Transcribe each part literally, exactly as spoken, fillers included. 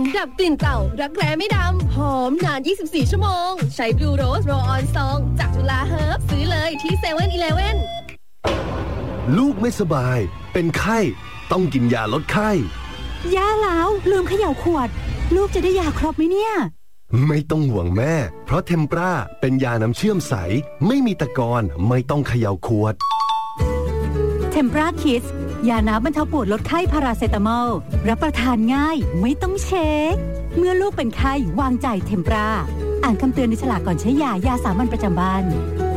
ดับกลิ่นเก่ารักแร้ไม่ดำหอมนานยี่สิบสี่ชั่วโมงใช้ Blue Rose Roll On ซองจากจุฬาเฮิร์บซื้อเลยที่ เซเว่นอีเลฟเว่นลูกไม่สบายเป็นไข้ต้องกินยาลดไข้ย่าแล้วลืมเขย่าขวดลูกจะได้ยาครบไหมเนี่ยไม่ต้องห่วงแม่เพราะเทมปราเป็นยาน้ำเชื่อมใสไม่มีตะกอนไม่ต้องเขย่าขวดเทมปราคิดยาน้ำบรรเทาปวดลดไข้พาราเซตามอลรับประทานง่ายไม่ต้องเช็คเมื่อลูกเป็นไข้วางใจเทมปราอ่านคำเตือนในฉลากก่อนใช้ยายาสามัญประจำบ้าน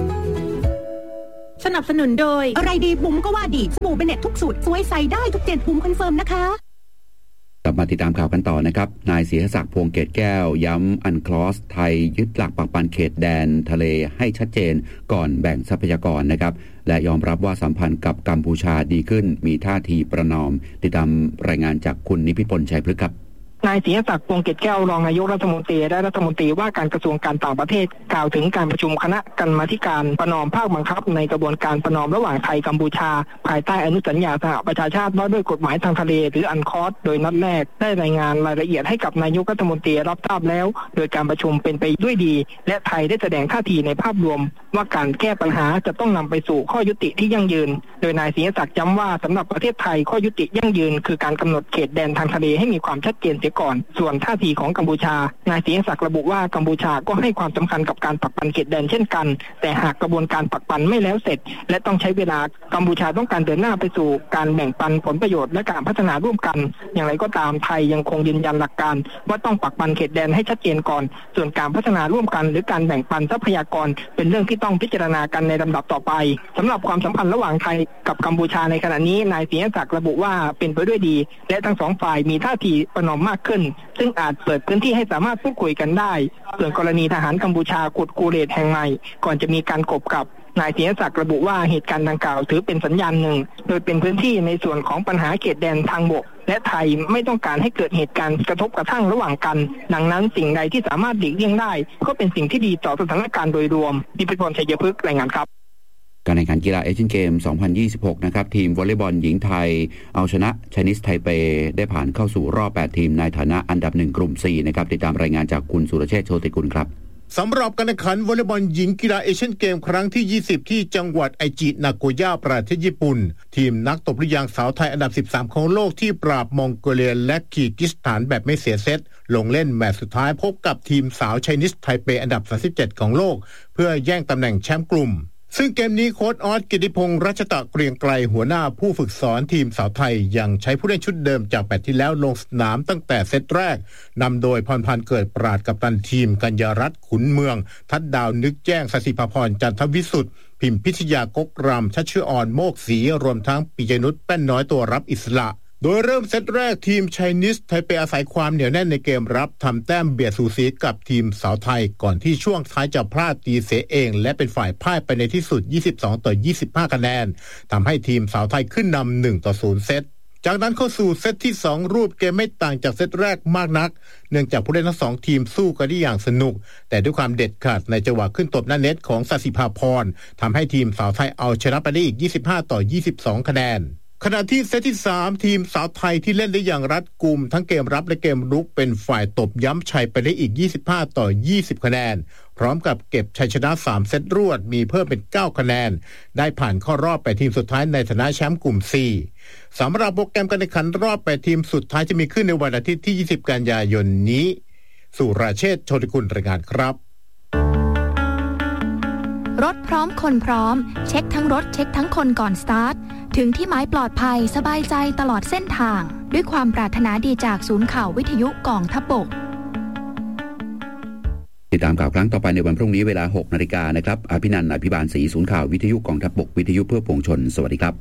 สนับสนุนโดยอะไรดีบุ๋มก็ว่าดีสบู่เบเน็ตทุกสูตรสวยใสได้ทุกเจ็ดบุ๋มคอนเฟิร์มนะคะกลับมาติดตามข่าวกันต่อนะครับนายศรีศักดิ์พวงเกตแก้วย้ำอันคลอสไทยยึดหลักปักปันเขตแดนทะเลให้ชัดเจนก่อนแบ่งทรัพยากรนะครับและยอมรับว่าสัมพันธ์กับกัมพูชาดีขึ้นมีท่าทีประนอมติดตามรายงานจากคุณนิพิพลชัยพฤกษ์ครับนายศรีศักดิ์พวงเกตแก้วรองนายกรัฐมนตรีและรัฐมนตรีว่าการกระทรวงการต่างประเทศกล่าวถึงการประชุมคณะกรรมาธิการประนอมภาคบังคับในกระบวนการประนอมระหว่างไทยกัมพูชาภายใต้อนุสัญญาสหประชาชาติว่าด้วยกฎหมายทางทะเลหรืออันคอสโดยนัดแรกได้รายงานรายละเอียดให้กับนายกรัฐมนตรีรับทราบแล้วโดยการประชุมเป็นไปด้วยดีและไทยได้แสดงท่าทีในภาพรวมว่าการแก้ปัญหาจะต้องนำไปสู่ข้อยุติที่ยั่งยืนโดยนายศรีศักดิ์ย้ำว่าสำหรับประเทศไทยข้อยุติยั่งยืนคือการกำหนดเขตแดนทางทะเลให้มีความชัดเจนเสียก่อนส่วนท่าทีของกัมพูชานายศรีศักดิ์ระบุว่ากัมพูชาก็ให้ความสำคัญกับการปักปันเขตแดนเช่นกันแต่หากกระบวนการปักปันไม่แล้วเสร็จและต้องใช้เวลากัมพูชาต้องการเดินหน้าไปสู่การแบ่งปันผลประโยชน์และการพัฒนาร่วมกันอย่างไรก็ตามไทยยังคงยืนยันหลักการว่าต้องปักปันเขตแดนให้ชัดเจนก่อนส่วนการพัฒนาร่วมกันหรือการแบ่งปันทรัพยากรเป็นเรื่องที่ต้องพิจารณากันในลำดับต่อไปสำหรับความสัมพันธ์ระหว่างไทยกับกัมพูชาในขณะนี้นายศรีศักดิ์ระบุว่าเป็นไปด้วยดีและทั้งสองฝ่ายมีท่าทีประนอมมากขึ้นซึ่งอาจเปิดพื้นที่ให้สามารถพูดคุยกันได้ส่วนกรณีทหารกัมพูชาขุดกูเรตแห่งใหม่ก่อนจะมีการกบกับนายศรีศักดิ์ระบุว่าเหตุการณ์ดังกล่าวถือเป็นสัญญาณหนึ่งโดยเป็นพื้นที่ในส่วนของปัญหาเขตแดนทางบกและไทยไม่ต้องการให้เกิดเหตุการณ์กระทบกระทั่งระหว่างกันดังนั้นสิ่งใดที่สามารถหลีกเลี่ยงได้ก็เป็นสิ่งที่ดีต่อสถานการณ์โดยรวมนิพิพลชัยพฤกษ์รายงานครับการแข่งขันกีฬาเอเชียนเกม สองพันยี่สิบหก นะครับทีมวอลเลย์บอลหญิงไทยเอาชนะไชนีสไทเปได้ผ่านเข้าสู่รอบแปดทีมในฐานะอันดับหนึ่งกลุ่ม สี่ นะครับติดตามรายงานจากคุณสุรเชษฐ์โชติกุลครับสำหรับการแข่งขันวอลเลย์บอลหญิงกีฬาเอเชียนเกมครั้งที่ยี่สิบที่จังหวัดไอจินาโกย่าประเทศญี่ปุ่นทีมนักตบลูกยางสาวไทยอันดับสิบสามของโลกที่ปราบมองโกเลียและคีร์กิสถานแบบไม่เสียเซตลงเล่นแมตช์สุดท้ายพบกับทีมสาวไชนีสไทเปอันดับสามสิบเจ็ดของโลกเพื่อแย่งตำแหน่งแชมป์กลุ่มซึ่งเกมนี้โค้ชออสกิติพงษ์รัชตะเกรียงไกรหัวหน้าผู้ฝึกสอนทีมสาวไทยยังใช้ผู้เล่นชุดเดิมจากแมตช์ที่แล้วลงสนามตั้งแต่เซตแรกนำโดยพรพันธ์เกิดปราดกัปตันทีมกัญญารัตน์ขุนเมืองทัดดาวนึกแจ้งสศิภพรจันทวิสุทธิ์พิมพิชยากกรำชัชชื่ออ่อนโมกศรีรวมทั้งปิยนุชแป้นน้อยตัวรับอิสระโดยเริ่มเซตแรกทีมไชนีสไทเปอาศัยความเหนียวแน่นในเกมรับทำแต้มเบียดสูสีกับทีมสาวไทยก่อนที่ช่วงท้ายจะพลาดตีเสียเองและเป็นฝ่ายพ่ายไปในที่สุดยี่สิบสองต่อยี่สิบห้าคะแนนทำให้ทีมสาวไทยขึ้นนำหนึ่งต่อศูนย์เซตจากนั้นเข้าสู่เซตที่สองรูปเกมไม่ต่างจากเซตแรกมากนักเนื่องจากผู้เล่นทั้งสองทีมสู้กันได้อย่างสนุกแต่ด้วยความเด็ดขาดในจังหวะขึ้นตบหน้าเน็ตของสศิภาพรทำให้ทีมสาวไทยเอาชนะไปได้อีกยี่สิบห้าต่อยี่สิบสองคะแนนขณะที่เซตที่สามทีมสาวไทยที่เล่นได้อย่างรัดกุมทั้งเกมรับและเกมรุกเป็นฝ่ายตบย้ำชัยไปได้อีกยี่สิบห้าต่อยี่สิบคะแนนพร้อมกับเก็บชัยชนะสามเซตรวดมีเพิ่มเป็นเก้าคะแนนได้ผ่านเข้ารอบแปดทีมสุดท้ายในฐานะแชมป์กลุ่ม สี่ สำหรับโปรแกรมการแข่งขันรอบแปดทีมสุดท้ายจะมีขึ้นในวันอาทิตย์ที่ยี่สิบกันยายนนี้สุรเชษฐ์โชติกุลรายงานครับรถพร้อมคนพร้อมเช็คทั้งรถเช็คทั้งคนก่อนสตาร์ทถึงที่หมายปลอดภัยสบายใจตลอดเส้นทางด้วยความปรารถนาดีจากศูนย์ข่าววิทยุกองทัพบกติดตามข่าวครั้งต่อไปในวันพรุ่งนี้เวลา หกนาฬิกา นะครับอภินันท์ อภิบาลศรีศูนย์ข่าววิทยุกองทัพบกวิทยุเพื่อปวงชนสวัสดีครับ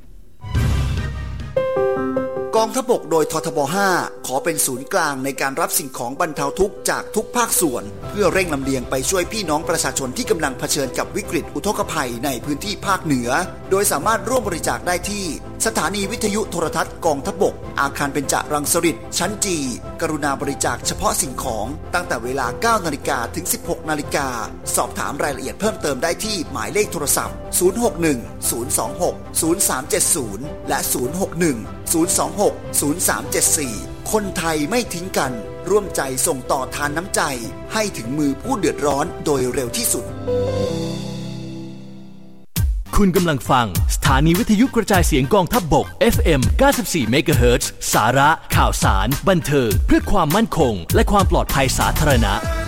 กองทัพบกโดยททบห้าขอเป็นศูนย์กลางในการรับสิ่งของบรรเทาทุกข์จากทุกภาคส่วนเพื่อเร่งลำเลียงไปช่วยพี่น้องประชาชนที่กำลังเผชิญกับวิกฤตอุทกภัยในพื้นที่ภาคเหนือโดยสามารถร่วมบริจาคได้ที่สถานีวิทยุโทรทัศน์กองทัพบกอาคารเบญจรังสฤษฎ์ชั้นจีกรุณาบริจาคเฉพาะสิ่งของตั้งแต่เวลา เก้านาฬิกา ถึง สิบหกนาฬิกาสอบถามรายละเอียดเพิ่มเติมได้ที่หมายเลขโทรศัพท์ศูนย์ หก หนึ่ง ศูนย์ สอง หก ศูนย์ สาม เจ็ด ศูนย์และศูนย์ หก หนึ่ง ศูนย์ สอง หก ศูนย์ สาม เจ็ด สี่คนไทยไม่ทิ้งกันร่วมใจส่งต่อทานน้ำใจให้ถึงมือผู้เดือดร้อนโดยเร็วที่สุดคุณกำลังฟังสถานีวิทยุกระจายเสียงกองทัพบก เอฟ เอ็ม เก้าสิบสี่ เมกะเฮิรตซ์ สาระข่าวสารบันเทิงเพื่อความมั่นคงและความปลอดภัยสาธารณะ